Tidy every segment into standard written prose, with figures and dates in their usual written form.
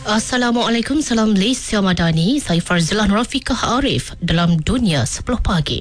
Assalamualaikum, salam Malaysia Madani. Saya Farzilan Rafiqah Arif dalam Dunia 10 Pagi.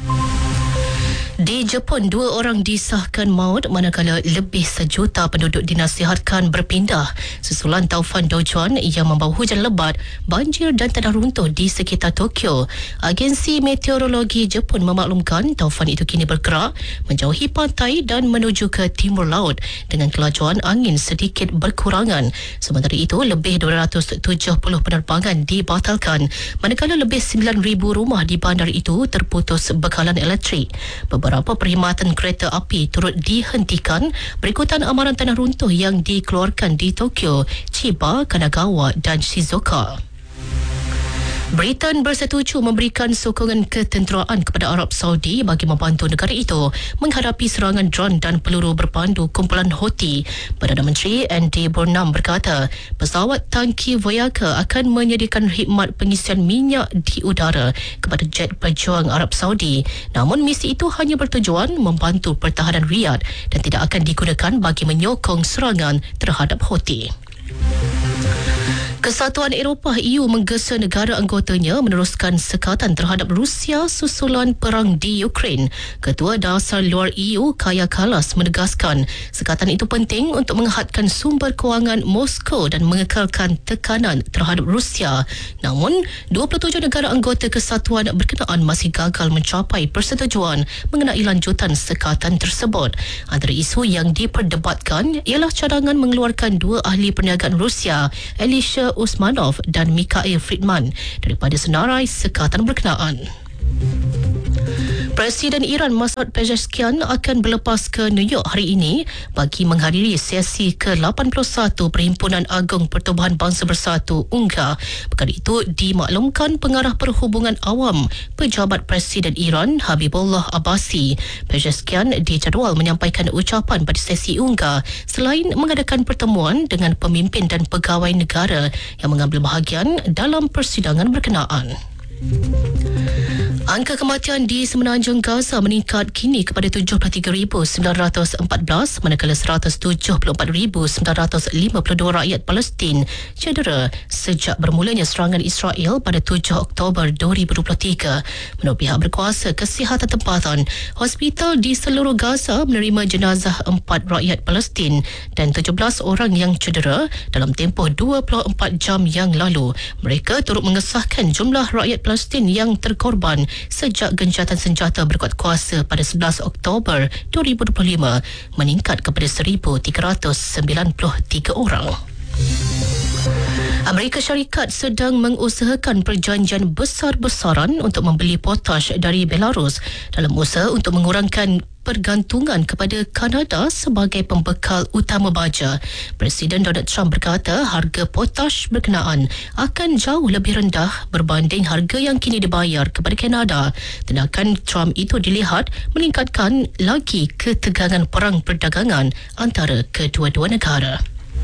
Di Jepun, 2 orang disahkan maut manakala lebih 1 juta penduduk dinasihatkan berpindah susulan taufan Dojuan yang membawa hujan lebat, banjir dan tanah runtuh di sekitar Tokyo. Agensi Meteorologi Jepun memaklumkan taufan itu kini bergerak menjauhi pantai dan menuju ke timur laut dengan kelajuan angin sedikit berkurangan. Sementara itu, lebih 270 penerbangan dibatalkan manakala lebih 9,000 rumah di bandar itu terputus bekalan elektrik. Beberapa perkhidmatan kereta api turut dihentikan berikutan amaran tanah runtuh yang dikeluarkan di Tokyo, Chiba, Kanagawa dan Shizuoka. Britain bersetuju memberikan sokongan ketenteraan kepada Arab Saudi bagi membantu negara itu menghadapi serangan dron dan peluru berpandu kumpulan Houthi. Perdana Menteri Andy Burnham berkata, pesawat tangki Voyager akan menyediakan khidmat pengisian minyak di udara kepada jet pejuang Arab Saudi. Namun misi itu hanya bertujuan membantu pertahanan Riyadh dan tidak akan digunakan bagi menyokong serangan terhadap Houthi. Kesatuan Eropah EU menggesa negara anggotanya meneruskan sekatan terhadap Rusia susulan perang di Ukraine. Ketua Dasar Luar EU Kaja Kallas menegaskan sekatan itu penting untuk menghadkan sumber kewangan Moskow dan mengekalkan tekanan terhadap Rusia. Namun, 27 negara anggota kesatuan berkenaan masih gagal mencapai persetujuan mengenai lanjutan sekatan tersebut. Antara isu yang diperdebatkan ialah cadangan mengeluarkan 2 ahli perniagaan Rusia, Elisha Usmanov dan Mikhail Friedman daripada senarai sekatan berkenaan. Presiden Iran Masoud Pezeshkian akan berlepas ke New York hari ini bagi menghadiri sesi ke-81 Perhimpunan Agung Pertubuhan Bangsa Bersatu UNGA. Perkara itu dimaklumkan Pengarah Perhubungan Awam Pejabat Presiden Iran Habibullah Abbasi. Pezeshkian dijadual menyampaikan ucapan pada sesi UNGA selain mengadakan pertemuan dengan pemimpin dan pegawai negara yang mengambil bahagian dalam persidangan berkenaan. Angka kematian di Semenanjung Gaza meningkat kini kepada 73,914 manakala 174,952 rakyat Palestin cedera sejak bermulanya serangan Israel pada 7 Oktober 2023. Menurut pihak berkuasa kesihatan tempatan, hospital di seluruh Gaza menerima jenazah 4 rakyat Palestin dan 17 orang yang cedera dalam tempoh 24 jam yang lalu. Mereka turut mengesahkan jumlah rakyat Palestin yang terkorban sejak gencatan senjata berkuat kuasa pada 11 Oktober 2025 meningkat kepada 1,393 orang. Amerika Syarikat sedang mengusahakan perjanjian besar-besaran untuk membeli potash dari Belarus dalam usaha untuk mengurangkan pergantungan kepada Kanada sebagai pembekal utama baja. Presiden Donald Trump berkata harga potash berkenaan akan jauh lebih rendah berbanding harga yang kini dibayar kepada Kanada. Tindakan Trump itu dilihat meningkatkan lagi ketegangan perang perdagangan antara kedua-dua negara.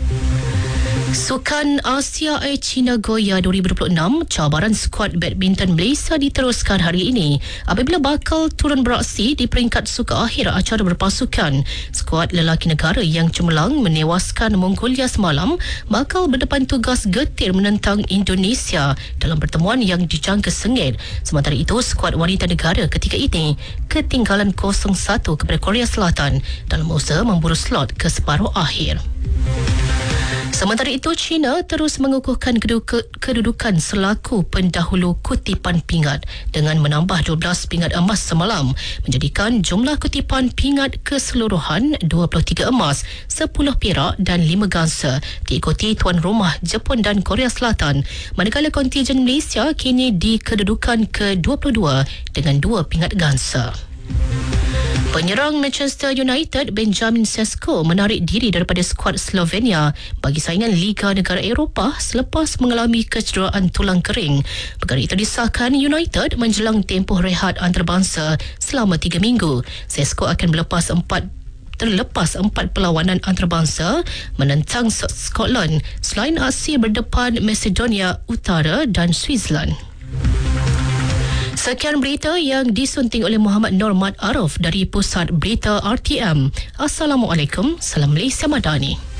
Sukan Asia China Goya 2026, cabaran skuad badminton Malaysia diteruskan hari ini apabila bakal turun beraksi di peringkat suka akhir acara berpasukan. Skuad lelaki negara yang cemerlang menewaskan Mongolia semalam bakal berdepan tugas getir menentang Indonesia dalam pertemuan yang dijangka sengit. Sementara itu, skuad wanita negara ketika ini ketinggalan 0-1 kepada Korea Selatan dalam usaha memburu slot ke separuh akhir. Sementara itu, China terus mengukuhkan kedudukan selaku pendahulu kutipan pingat dengan menambah 12 pingat emas semalam, menjadikan jumlah kutipan pingat keseluruhan 23 emas, 10 perak dan 5 gangsa, diikuti tuan rumah Jepun dan Korea Selatan, manakala kontijen Malaysia kini di kedudukan ke-22 dengan 2 pingat gangsa. Penyerang Manchester United Benjamin Sesko menarik diri daripada skuad Slovenia bagi saingan Liga Negara Eropah selepas mengalami kecederaan tulang kering. Perkara itu disahkan United menjelang tempoh rehat antarabangsa selama 3 minggu. Sesko akan terlepas 4 perlawanan antarabangsa menentang Scotland selain aksi berdepan Macedonia Utara dan Switzerland. Sekian berita yang disunting oleh Muhammad Nur Mat Arif dari Pusat Berita RTM. Assalamualaikum, salam Malaysia Madani.